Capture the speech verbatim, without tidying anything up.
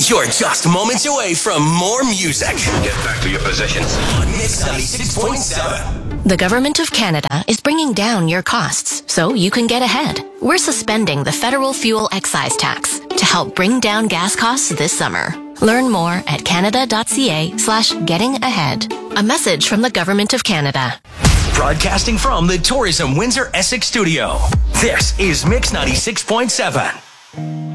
You're just moments away from more music. Get back to your positions. On Mix ninety-six point seven. The Government of Canada is bringing down your costs so you can get ahead. We're suspending the federal fuel excise tax to help bring down gas costs this summer. Learn more at canada.ca slash getting ahead. A message from the Government of Canada. Broadcasting from the Tourism Windsor Essex studio. This is Mix ninety-six point seven.